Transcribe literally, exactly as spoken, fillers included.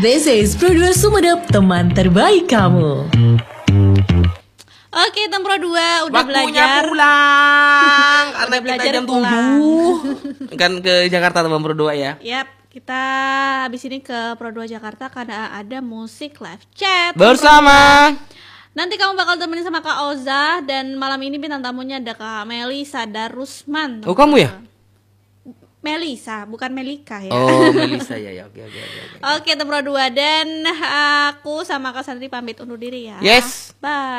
This is Pro dua Sumedep, teman terbaik kamu. Oke, Tem Pro dua udah Waktunya belajar pulang. Karena kita belajar jam pulang. tujuh kan ke Jakarta Teman Pro dua ya. Yap, kita habis ini ke Pro dua Jakarta karena ada musik live chat Bersama nanti kamu bakal temenin sama Kak Oza. Dan malam ini bintang tamunya ada Kak Melisa Darusman. Oh, kamu ya? Melisa, bukan Melika ya. Oh, Melisa ya, ya. Oke, oke, oke. Oke, Tem Pro dua dan aku sama Kak Sandri pamit undur diri ya. Yes. Bye.